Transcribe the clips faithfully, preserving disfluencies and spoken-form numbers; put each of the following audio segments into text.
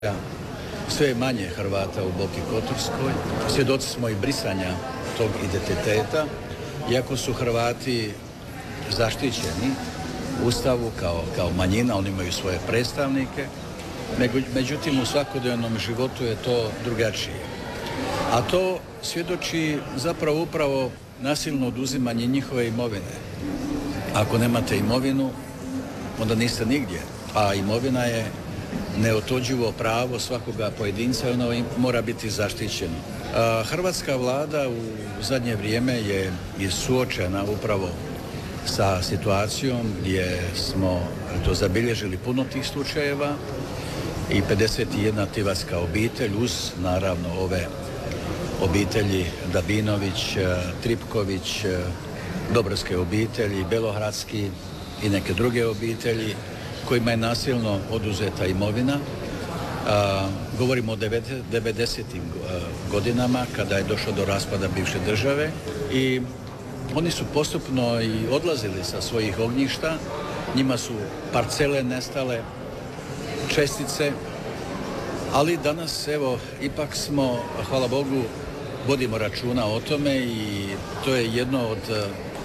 Sve je manje Hrvata u Boki Kotorskoj. Svjedoci smo i brisanja tog identiteta, iako su Hrvati zaštićeni u Ustavu kao, kao manjina, oni imaju svoje predstavnike, međutim u svakodnevnom životu je to drugačije. A to svjedoči zapravo upravo nasilno oduzimanje njihove imovine. Ako nemate imovinu, onda niste nigdje, a imovina je neotuđivo pravo svakoga pojedinca i ono mora biti zaštićeno. Hrvatska vlada u zadnje vrijeme je suočena upravo sa situacijom gdje smo to zabilježili puno tih slučajeva i pedeset jedna tivatska obitelj uz naravno ove obitelji Dabinović, Tripković, Dobrske obitelji, Belohradski i neke druge obitelji kojima je nasilno oduzeta imovina. A, govorimo o devedesetim godinama kada je došlo do raspada bivše države i oni su postupno i odlazili sa svojih ognjišta, njima su parcele nestale, čestice, ali danas evo ipak smo, hvala Bogu, vodimo računa o tome i to je jedno od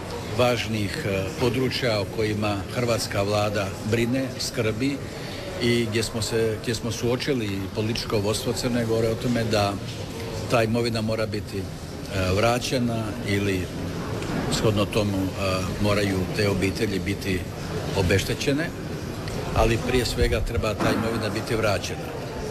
važnih područja o kojima hrvatska vlada brine, skrbi i gdje smo se, gdje smo suočili političko vodstvo Crne Gore o tome da ta imovina mora biti vraćena ili shodno tomu moraju te obitelji biti obeštećene, ali prije svega treba ta imovina biti vraćena.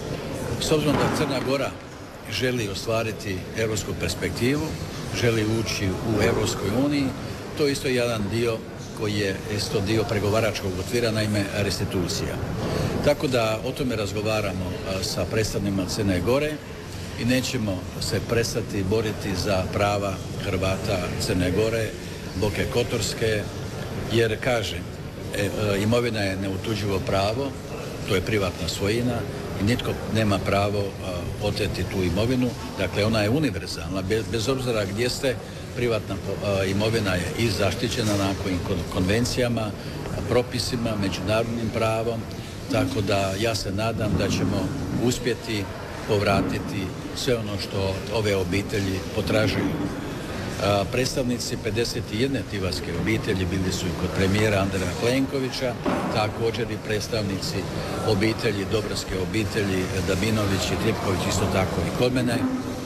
S obzirom da Crna Gora želi ostvariti europsku perspektivu, želi ući u Europskoj uniji, to je isto jedan dio koji je isto dio pregovaračkog okvira, naime restitucija. Tako da o tome razgovaramo sa predstavnicima Crne Gore i nećemo se prestati boriti za prava Hrvata Crne Gore, Boke Kotorske, jer kažem, imovina je neotuđivo pravo, to je privatna svojina i nitko nema pravo oteti tu imovinu, dakle ona je univerzalna, bez obzira gdje ste, privatna imovina je i zaštićena nakon konvencijama, propisima, međunarodnim pravom, tako da ja se nadam da ćemo uspjeti povratiti sve ono što ove obitelji potražuju. Predstavnici pedeset jedne tivatske obitelji bili su i kod premijera Andreja Plenkovića, također i predstavnici obitelji, Dobrske obitelji, Dabinović i Tripković isto tako i kod mene.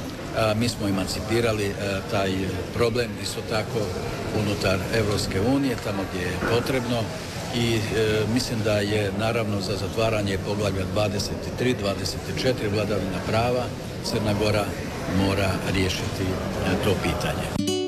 Mi smo emancipirali taj problem isto tako unutar Europske unije, tamo gdje je potrebno i e, mislim da je naravno za zatvaranje poglavlja dvadeset tri, dvadeset četiri vladavina prava Crna Gora mora riješiti to pitanje.